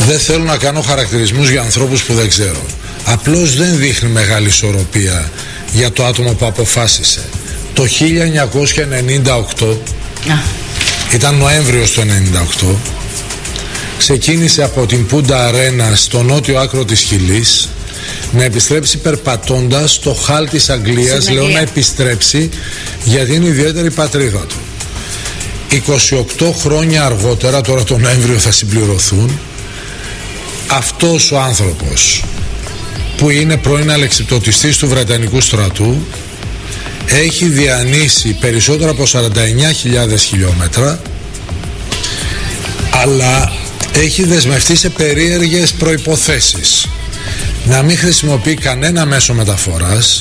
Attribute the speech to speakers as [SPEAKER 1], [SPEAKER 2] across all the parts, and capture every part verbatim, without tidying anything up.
[SPEAKER 1] Δεν θέλω να κάνω χαρακτηρισμούς για ανθρώπους που δεν ξέρω. Απλώς δεν δείχνει μεγάλη ισορροπία για το άτομο που αποφάσισε. Το χίλια εννιακόσια ενενήντα οκτώ, ήταν Νοέμβριος του ενενήντα οκτώ, ξεκίνησε από την Πούντα Αρένα στο νότιο άκρο της Χιλής να επιστρέψει περπατώντας στο Χαλ της Αγγλίας. Λέω να επιστρέψει γιατί είναι ιδιαίτερη πατρίδα του. είκοσι οκτώ χρόνια αργότερα, τώρα τον Νοέμβριο θα συμπληρωθούν, αυτός ο άνθρωπος που είναι πρώην αλεξιπτωτιστής του Βρετανικού στρατού έχει διανύσει περισσότερα από σαράντα εννιά χιλιάδες χιλιόμετρα, αλλά έχει δεσμευτεί σε περίεργες προϋποθέσεις να μην χρησιμοποιεί κανένα μέσο μεταφοράς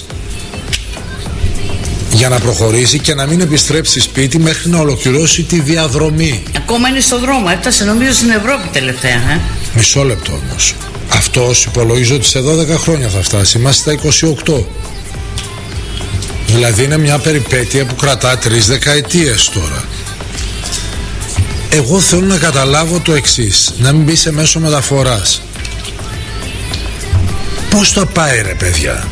[SPEAKER 1] για να προχωρήσει και να μην επιστρέψει σπίτι μέχρι να ολοκληρώσει τη διαδρομή.
[SPEAKER 2] Ακόμα είναι στο δρόμο, έφτασε νομίζω στην Ευρώπη τελευταία. Ε?
[SPEAKER 1] Μισό λεπτό όμως. Αυτός υπολογίζω ότι σε δώδεκα χρόνια θα φτάσει. Είμαστε στα είκοσι οκτώ. Δηλαδή είναι μια περιπέτεια που κρατά τρεις δεκαετίες τώρα. Εγώ θέλω να καταλάβω το εξής, να μην μπει σε μέσο μεταφοράς. Πώς θα πάει ρε παιδιά?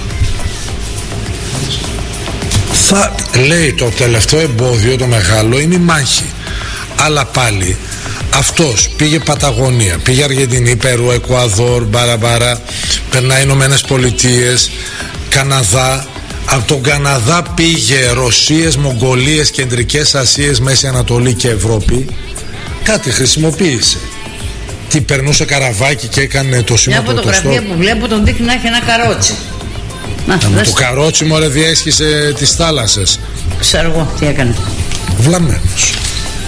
[SPEAKER 1] Θα, λέει το τελευταίο εμπόδιο, το μεγάλο, είναι η μάχη. Αλλά πάλι αυτός πήγε Παταγωνία, πήγε Αργεντινή, Περού, Εκουαδόρ, Μπαραμπάρα, περνάει Ηνωμένες Πολιτείες, Καναδά. Από τον Καναδά πήγε Ρωσίες, Μογγολίες, Κεντρικές Ασίες, Μέση Ανατολή και Ευρώπη. Κάτι χρησιμοποίησε. Τι, περνούσε καραβάκι και έκανε το σήμα του
[SPEAKER 2] Μια φωτογραφία που βλέπω τον δείχνει να έχει ένα καρότσι. Να,
[SPEAKER 1] να το καρότσι μωρέ διέσχισε τις θάλασσες.
[SPEAKER 2] Ξέρω εγώ τι έκανε.
[SPEAKER 1] Βλαμμένος.